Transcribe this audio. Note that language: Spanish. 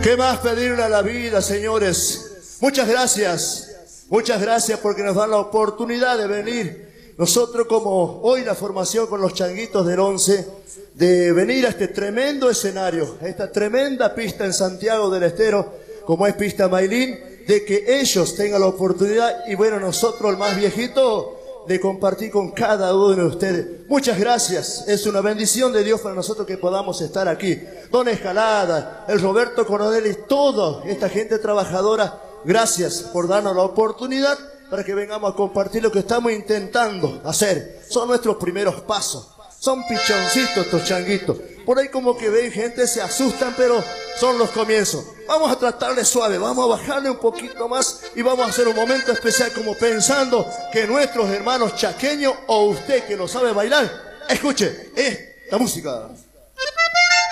¿Qué más pedirle a la vida, señores? Muchas gracias. Muchas gracias porque nos dan la oportunidad de venir. Nosotros, como hoy la formación con los changuitos del 11, de venir a este tremendo escenario, a esta tremenda pista en Santiago del Estero, como es Pista Maylin, de que ellos tengan la oportunidad y bueno, nosotros, el más viejito, de compartir con cada uno de ustedes. Muchas gracias, es una bendición de Dios para nosotros que podamos estar aquí. Don Escalada, el Roberto Coronel y toda esta gente trabajadora, gracias por darnos la oportunidad para que vengamos a compartir lo que estamos intentando hacer. Son nuestros primeros pasos. Son pichoncitos estos changuitos. Por ahí como que ven gente, se asustan, pero son los comienzos. Vamos a tratarle suave, vamos a bajarle un poquito más y vamos a hacer un momento especial como pensando que nuestros hermanos chaqueños o usted que no sabe bailar, escuche esta música.